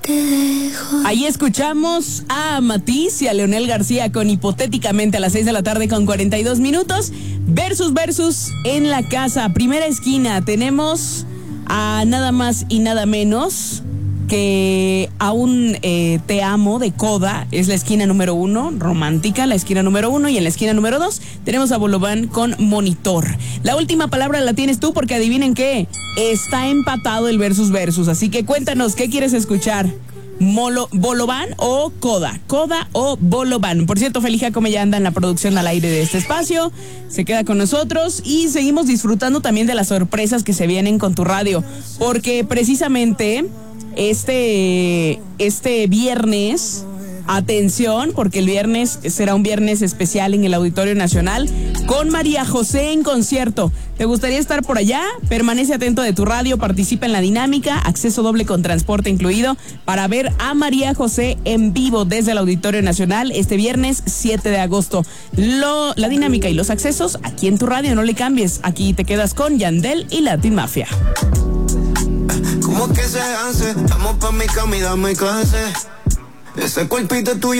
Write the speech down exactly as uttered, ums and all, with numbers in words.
Ahí escuchamos a Matiz y a Leonel García con Hipotéticamente a las seis de la tarde con cuarenta y dos minutos. Versus versus en la casa. Primera esquina. Tenemos a nada más y nada menos que a un eh, Te Amo de Coda. Es la esquina número uno, romántica, la esquina número uno. Y en la esquina número dos tenemos a Bolobán con Monitor. La última palabra la tienes tú porque adivinen qué, está empatado el versus versus. Así que cuéntanos, ¿qué quieres escuchar? Molo, ¿Bolobán o Coda? ¿Coda o Bolobán? Por cierto, Felija Come ya anda en la producción al aire de este espacio. Se queda con nosotros y seguimos disfrutando también de las sorpresas que se vienen con tu radio. Porque precisamente este, este viernes, atención, porque el viernes será un viernes especial en el Auditorio Nacional con María José en concierto. ¿Te gustaría estar por allá? Permanece atento de tu radio, participa en la dinámica, acceso doble con transporte incluido para ver a María José en vivo desde el Auditorio Nacional este viernes siete de agosto. Lo, la dinámica y los accesos aquí en tu radio, no le cambies. Aquí te quedas con Yandel y Latin Mafia. Como que se hace, vamos pa' mi cama y dame clase. Ese cuerpito tuyo